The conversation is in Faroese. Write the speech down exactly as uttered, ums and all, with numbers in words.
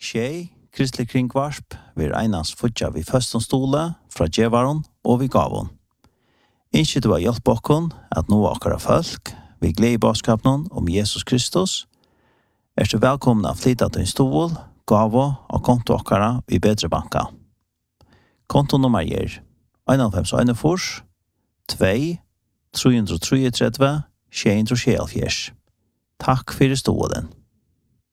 tjej, kristelig kringvarsp, vi einans futja vi førstom stole, fra djevaron og vi gavon. Innskje du har hjelp okkon at nå akkara folk, vi gled i baskapen om Jesus Kristus, er så velkommen av flytta til en stol, gavo og konto akkara i bedre banka. Kontonummer er en fem en fors, to, tre tre tre, sju tre sju. Takk for stolen.